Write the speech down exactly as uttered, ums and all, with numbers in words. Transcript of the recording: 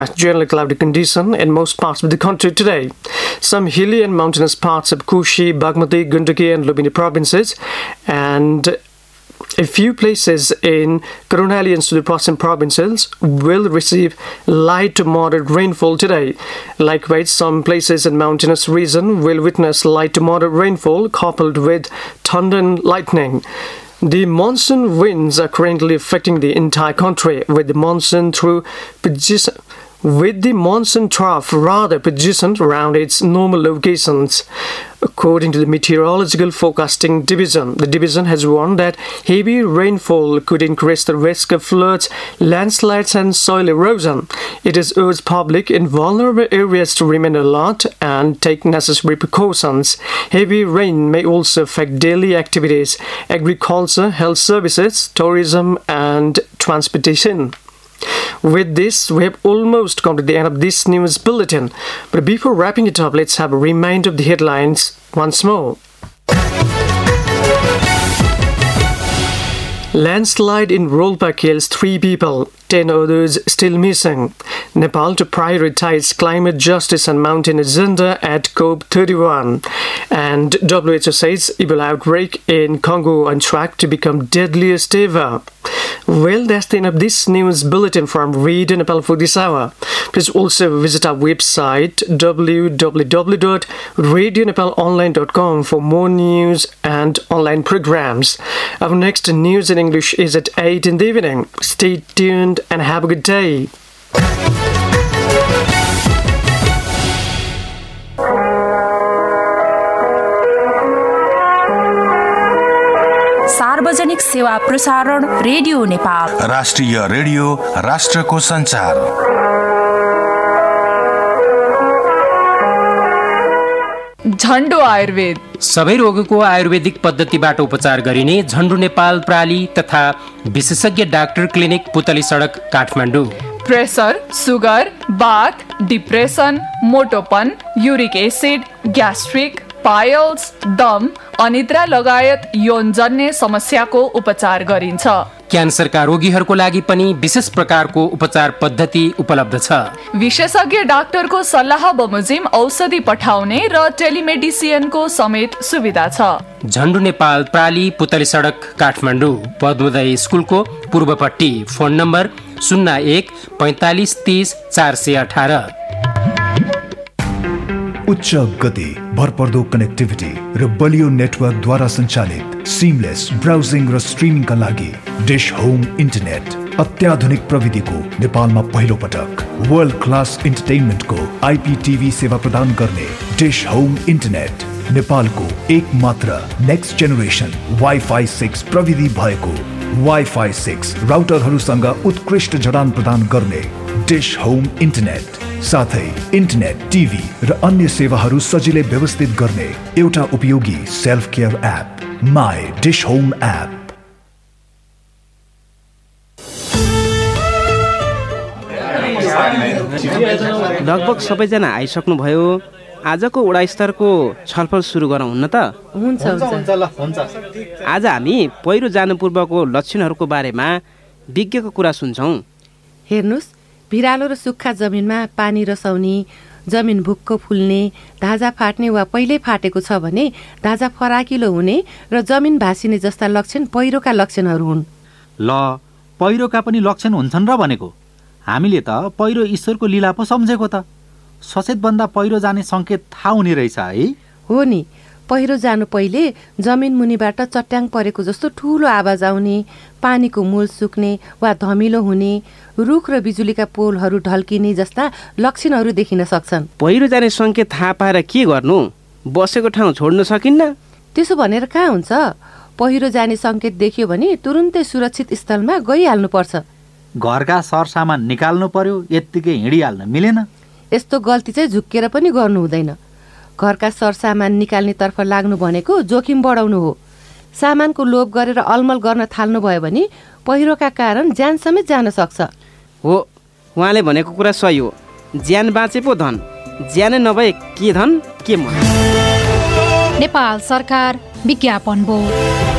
Generally cloudy condition in most parts of the country today. Some hilly and mountainous parts of Kushi, Bagmati, Gandaki and Lumbini provinces, and a few places in Karunali and Suliprasan provinces will receive light to moderate rainfall today. Likewise, some places in mountainous region will witness light to moderate rainfall coupled with thunder and lightning. The monsoon winds are currently affecting the entire country, with the monsoon through position, with the monsoon trough rather positioned around its normal locations. According to the Meteorological Forecasting Division, the division has warned that heavy rainfall could increase the risk of floods, landslides and soil erosion. It has urged public in vulnerable areas to remain alert and take necessary precautions. Heavy rain may also affect daily activities, agriculture, health services, tourism and transportation. With this, we have almost come to the end of this news bulletin. But before wrapping it up, let's have a reminder of the headlines once more. Landslide in Rolpa kills three people, ten others still missing. Nepal to prioritize climate justice and mountain agenda at COP thirty-one. And W H O says Ebola outbreak in Congo on track to become deadliest ever. Well, that's the end of this news bulletin from Radio Nepal for this hour. Please also visit our website w w w dot radio nepal online dot com for more news and online programs. Our next news in English is at eight in the evening. Stay tuned and have a good day. सार्वजनिक सेवा प्रसारण radio Nepal, राष्ट्रिय radio, राष्ट्रको संचार। झन्डु आयुर्वेद, सबै रोगको आयुर्वेदिक पद्धतिबाट उपचार गरिने झन्डु नेपाल प्राली तथा विशेषज्ञ डाक्टर क्लिनिक पुतली सडक काठमाडौँ। प्रेसर, सुगर, बाथ, depression, मोटोपन, uric acid, gastric, piles, दम, अनिद्रा लगायत यौनजन्य समस्याको उपचार गरिन्छ। क्यान्सरका रोगीहरूको लागि पनि विशेष प्रकारको उपचार पद्धति उपलब्ध छ। विशेषज्ञ डाक्टरको सल्लाह बमोजिम औषधि पठाउने र टेलिमेडिसिनको समेत सुविधा छ। झन्डु नेपाल प्राली पुतली सडक काठमाडौँ, पद्मोदय स्कुलको पूर्वपट्टि। फोन नम्बर शून्य एक पैंतालीस तीस चार सय अठारह। उच्च गति, भरपर्दो कनेक्टिभिटी र बलियो नेटवर्कद्वारा सञ्चालित सिमलेस ब्राउजिङ र स्ट्रिमिङका लागि डिश होम इन्टरनेट। अत्याधुनिक प्रविधिको नेपालमा पहिलो पटक वर्ल्ड क्लास इन्टरटेनमेन्टको आइपीटिभी सेवा प्रदान गर्ने डिश होम इन्टरनेट नेपालको एक मात्र नेक्स्ट जेनेरेसन वाइफाई सिक्स प्रविधि भएको वाइफाई सिक्स राउटरहरूसँग उत्कृष्ट जडान प्रदान गर्ने डिश होम इन्टरनेट, साथै इन्टरनेट, टिभी र अन्य सेवाहरू सजिलै व्यवस्थित गर्ने एउटा उपयोगी self care app my dish home app. लगभग सबैजना आइसक्नुभयो। आजको वडा स्तरको छलफल सुरु गरौँ हुन्न त? हुन्छ हुन्छ। आज हामी पहिरो जानु पूर्वको लक्षणहरूको बारेमा विज्ञको कुरा सुन्छौँ। हेर्नुस्, भिरालो र सुक्खा जमिनमा पानी रसाउने, जमिन भुक्क फुल्ने, धाजा फाट्ने वा पहिल्यै फाटेको छ भने धाजा फराकिलो हुने र जमिन भासिने जस्ता लक्षण पहिरोका लक्षणहरू हुन्। ल, पहिरोका पनि लक्षण हुन्छन् र भनेको? हामीले त पहिरो ईश्वरको लीला पो सम्झेको त। सचेतभन्दा पहिरो जाने सङ्केत थाहा हुने रहेछ है? हो नि, पहिरो जानु पहिले जमिन मुनिबाट चट्याङ परेको जस्तो ठुलो आवाज आउने, पानीको मूल सुक्ने वा धमिलो हुने, रुख र बिजुलीका पोलहरू ढल्किने जस्ता लक्षणहरू देखिन सक्छन्। पहिरो जाने सङ्केत थाहा पाएर के गर्नु? बसेको ठाउँ छोड्न सकिन्न? त्यसो भनेर कहाँ हुन्छ? पहिरो जाने सङ्केत देख्यो भने तुरुन्तै सुरक्षित स्थलमा गइहाल्नुपर्छ। घरका सरसामान निकाल्नु पर्यो, यत्तिकै हिँडिहाल्न मिलेन। यस्तो गल्ती चाहिँ झुक्केर पनि गर्नु हुँदैन। घरका सरसामान निकाल्नेतर्फ लाग्नु भनेको जोखिम बढाउनु हो। सामानको लोभ गरेर अलमल गर्न थाल्नु भयो भने पहिरोका कारण ज्यान समेत जान सक्छ। हो, उहाँले भनेको कुरा सही हो। ज्यान बाँचे पो धन, ज्यानै नभए के धन के मन। नेपाल सरकार विज्ञापन बोर्ड।